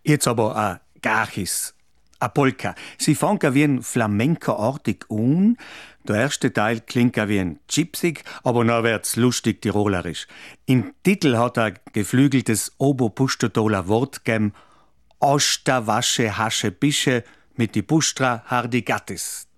Jetzt aber a Gachis, a Polka. Sie fängt wie ein Flamenco-artig an. Der erste Teil klingt wie ein Gypsig, aber dann wird's lustig tirolerisch. Im Titel hat er geflügeltes Oberpustotoler Wort gegeben: Osta, Wasche, Hasche, Bische, mit die Pustra, Hardi Gattis.